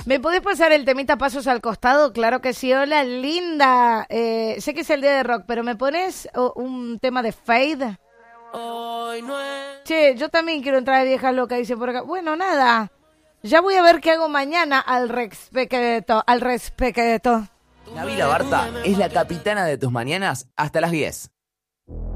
¿Me podés pasar el temita Pasos al Costado? Claro que sí. Hola, linda. Sé que es el día de rock, pero ¿me pones un tema de Fade? Hoy no es... Che, yo también quiero entrar de vieja loca, dice por acá. Bueno, nada. Ya voy a ver qué hago mañana al respecto. Nabila Barta es la capitana de tus mañanas hasta las 10.